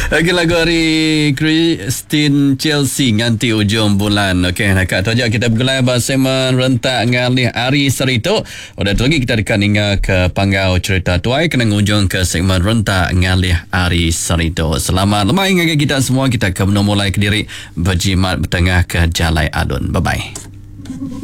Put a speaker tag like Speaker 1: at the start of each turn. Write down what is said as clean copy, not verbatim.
Speaker 1: Okey, lagu hari Christine Chelsea nganti ujung bulan. Okey, nak tu aja kita bergulai bersama rentak ngalih Ari Sarito. Udah tu lagi kita dekat hingga ke panggau cerita tuai kena ngujung ke segmen rentak ngalih Ari Sarito. Selamat lemah hingga kita semua, kita akan mulai ke diri berjimat bertengah ke Jalai Alun. Bye bye.